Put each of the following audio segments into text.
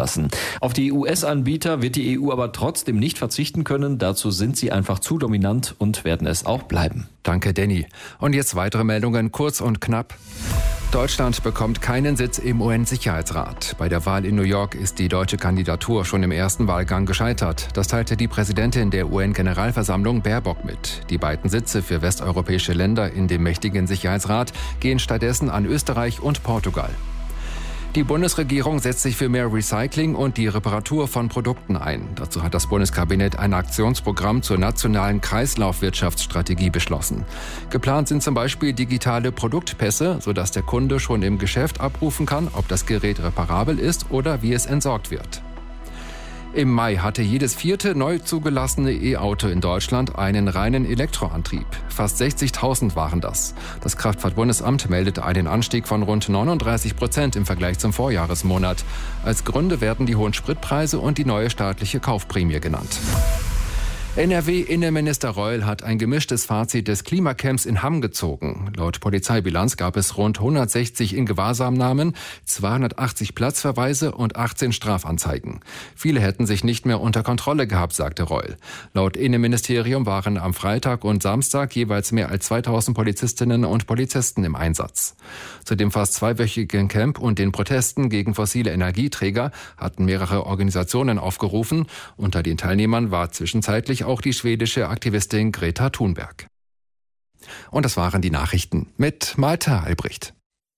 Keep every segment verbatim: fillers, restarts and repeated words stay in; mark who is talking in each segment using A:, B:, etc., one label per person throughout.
A: lassen. Auf die U S-Anbieter wird die E U aber trotzdem nicht verzichten können. Dazu sind sie einfach zu dominant und werden es auch bleiben.
B: Danke, Danny. Und jetzt weitere Meldungen, kurz und knapp. Deutschland bekommt keinen Sitz im U N-Sicherheitsrat. Bei der Wahl in New York ist die deutsche Kandidatur schon im ersten Wahlgang gescheitert. Das teilte die Präsidentin der U N-Generalversammlung Baerbock mit. Die beiden Sitze für westeuropäische Länder in dem mächtigen Sicherheitsrat gehen stattdessen an Österreich und Portugal. Die Bundesregierung setzt sich für mehr Recycling und die Reparatur von Produkten ein. Dazu hat das Bundeskabinett ein Aktionsprogramm zur nationalen Kreislaufwirtschaftsstrategie beschlossen. Geplant sind zum Beispiel digitale Produktpässe, sodass der Kunde schon im Geschäft abrufen kann, ob das Gerät reparabel ist oder wie es entsorgt wird. Im Mai hatte jedes vierte neu zugelassene E-Auto in Deutschland einen reinen Elektroantrieb. Fast sechzigtausend waren das. Das Kraftfahrtbundesamt meldete einen Anstieg von rund neununddreißig Prozent im Vergleich zum Vorjahresmonat. Als Gründe werden die hohen Spritpreise und die neue staatliche Kaufprämie genannt. N R W-Innenminister Reul hat ein gemischtes Fazit des Klimacamps in Hamm gezogen. Laut Polizeibilanz gab es rund hundertsechzig Ingewahrsamnahmen, zweihundertachtzig Platzverweise und achtzehn Strafanzeigen. Viele hätten sich nicht mehr unter Kontrolle gehabt, sagte Reul. Laut Innenministerium waren am Freitag und Samstag jeweils mehr als zweitausend Polizistinnen und Polizisten im Einsatz. Zu dem fast zweiwöchigen Camp und den Protesten gegen fossile Energieträger hatten mehrere Organisationen aufgerufen. Unter den Teilnehmern war zwischenzeitlich auch die schwedische Aktivistin Greta Thunberg. Und das waren die Nachrichten mit Malte Albrecht.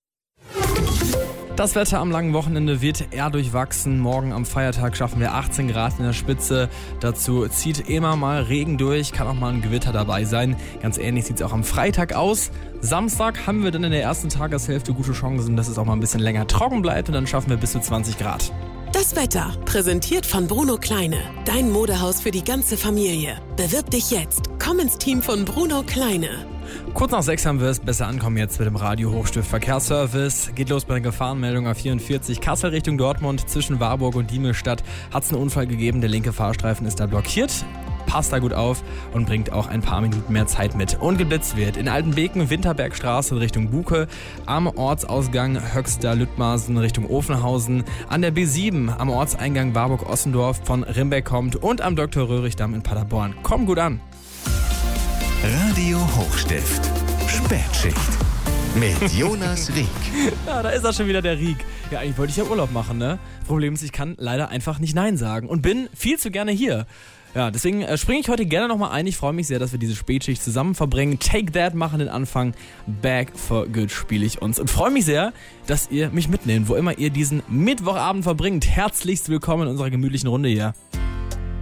C: Das Wetter am langen Wochenende wird eher durchwachsen. Morgen am Feiertag schaffen wir achtzehn Grad in der Spitze. Dazu zieht immer mal Regen durch, kann auch mal ein Gewitter dabei sein. Ganz ähnlich sieht es auch am Freitag aus. Samstag haben wir dann in der ersten Tageshälfte gute Chancen, dass es auch mal ein bisschen länger trocken bleibt und dann schaffen wir bis zu zwanzig Grad.
D: Das Wetter, präsentiert von Bruno Kleine. Dein Modehaus für die ganze Familie. Bewirb dich jetzt. Komm ins Team von Bruno Kleine.
C: Kurz nach sechs haben wir es. Besser ankommen jetzt mit dem Radio Hochstift Verkehrsservice. Geht los bei der Gefahrenmeldung A vierundvierzig. Kassel Richtung Dortmund. Zwischen Warburg und Diemelstadt hat es einen Unfall gegeben. Der linke Fahrstreifen ist da blockiert. Passt da gut auf und bringt auch ein paar Minuten mehr Zeit mit. Und geblitzt wird in Altenbeken, Winterbergstraße in Richtung Buke, am Ortsausgang Höxter-Lüttmarsen Richtung Ofenhausen, an der B sieben am Ortseingang Warburg-Ossendorf von Rimbeck kommt und am Doktor Röhrig-Damm in Paderborn. Kommt gut an!
E: Radio Hochstift, Spätschicht mit Jonas Rieck.
C: Ja, da ist er schon wieder, der Rieck. Ja, eigentlich wollte ich ja Urlaub machen, ne? Problem ist, ich kann leider einfach nicht Nein sagen und bin viel zu gerne hier. Ja, deswegen äh, springe ich heute gerne nochmal ein. Ich freue mich sehr, dass wir diese Spätschicht zusammen verbringen. Take That machen den Anfang. Back for Good spiele ich uns. Und freue mich sehr, dass ihr mich mitnehmt, wo immer ihr diesen Mittwochabend verbringt. Herzlichst willkommen in unserer gemütlichen Runde hier.